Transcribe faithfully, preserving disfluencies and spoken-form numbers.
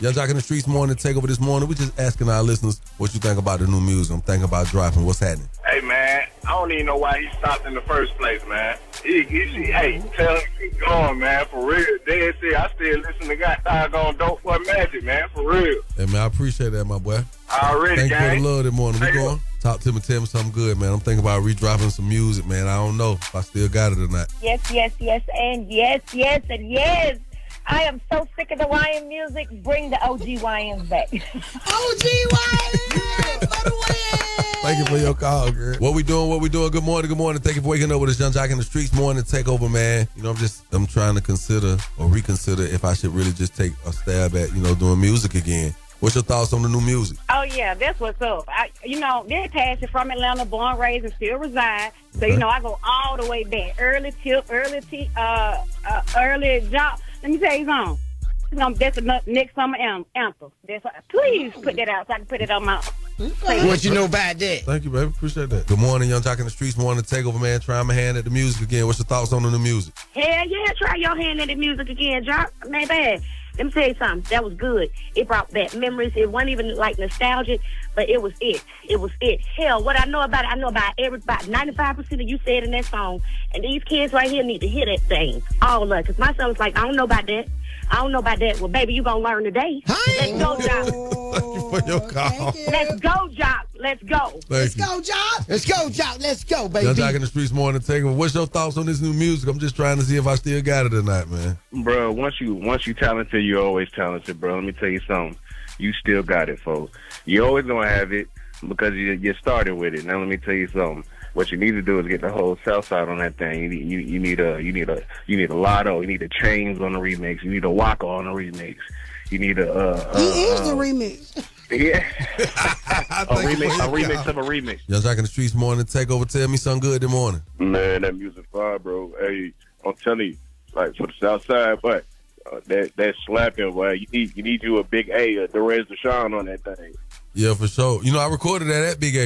Young Jock in the Streets morning takeover this morning. We just asking our listeners what you think about the new music. I'm thinking about dropping. What's happening? Hey, man, I don't even know why he stopped in the first place, man. He, he, he, hey, tell him to keep going, man, for real. Dead serious. I still listen to God doggone Dope for Magic, man, for real. Hey, man, I appreciate that, my boy. Already, Thank gang. you for the love this morning. We Hey, going? Talk to me, tell me something good, man. I'm thinking about re-dropping some music, man. I don't know if I still got it or not. Yes, yes, yes, and yes, yes, and yes. I am so sick of the Y N music. Bring the O G Y Ns back. O G Y N for the win. Thank you for your call, girl. What we doing? What we doing? Good morning. Good morning. Thank you for waking up with us, Young Jock in the Streets morning takeover, man. You know, I'm just I'm trying to consider or reconsider if I should really just take a stab at, you know, doing music again. What's your thoughts on the new music? Oh, yeah, that's what's up. I, you know, they're passing from Atlanta, born, raised, and still reside. So, Okay. you know, I go all the way back. Early tip, early t- uh, uh, early job. Let me tell you something. You know, that's the next summer am- anthem. That's what, please put that out so I can put it on my playlist. What you know about that? Thank you, baby. Appreciate that. Good morning, Young Jock in the Streets morning takeover, man. Trying my hand at the music again. What's your thoughts on the new music? Hell yeah, try your hand at the music again, Jock. Man, bad. Let me tell you something. That was good. It brought back memories. It wasn't even like nostalgic, but it was it. It was it. Hell, what I know about it, I know about every, about ninety-five percent of you said in that song. And these kids right here need to hear that thing. All of us. Because my son was like, I don't know about that. I don't know about that. Well, baby, you going to learn today. Hi. Let's go, Jock. Thank you for your call. Let's go, Jock. Let's go. Thank Let's you. go, Jock. Let's go, Jock. Let's go, baby. Young Jock in the Streets morning takeover. What's your thoughts on this new music? I'm just trying to see if I still got it or not, man. Bro, once you once you talented, you're always talented, bro. Let me tell you something. You still got it, folks. You always gonna have it because you you started with it. Now let me tell you something. What you need to do is get the whole South Side on that thing. You need you, you need a you need a you need a Lotto. You need a Chains on the remix. You need a Waka on the remix. You need a uh, uh, He is uh, the remix. yeah a Thank you remix for a your remix call. of a remix. Young Jock in the Streets morning takeover. Tell me something good this morning. Man, that music fire, bro. Hey, I'm telling you, like for the South Side, but uh, that that slapping, boy. You need you need you a big A, a Derez Deshawn on that thing. Yeah, for sure. You know, I recorded that at Big A.